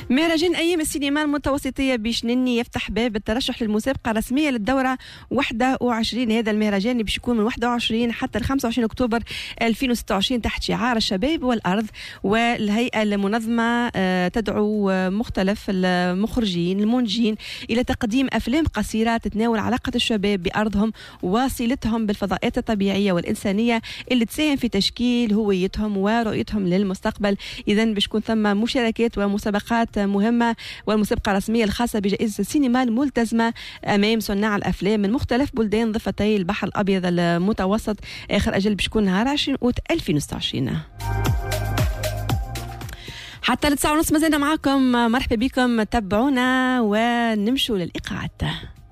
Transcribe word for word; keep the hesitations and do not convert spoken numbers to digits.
مهرجان أيام السينما المتوسطية بشنني يفتح باب الترشح للمسابقة الرسمية للدورة واحد وعشرين. هذا المهرجان باش يكون من واحد وعشرين حتى خمسة وعشرين أكتوبر ألفين وستة وعشرين تحت شعار الشباب والأرض. والهيئة المنظمة تدعو مختلف المخرجين المنتجين إلى تقديم أفلام قصيرة تتناول علاقة الشباب بأرضهم وصلتهم بالفضاءات الطبيعية والإنسانية اللي تساهم في تشكيل هويتهم ورؤيتهم للمستقبل. إذا باش تكون ثم مشاركات ومسابقات مهمة، والمسابقة الرسمية الخاصة بجائزة السينما الملتزمة أمام صناع الأفلام من مختلف بلدان ضفتي البحر الأبيض المتوسط. آخر أجل باش يكون نهار عشرين أوت ألفين وستة وعشرين حتى لتسعة ونص. مازلنا معاكم، مرحبا بكم، تابعونا ونمشوا للإيقاعات.